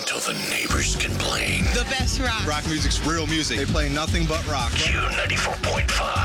till the neighbors complain. The best rock. Rock music's real music. They play nothing but rock. Q94.5.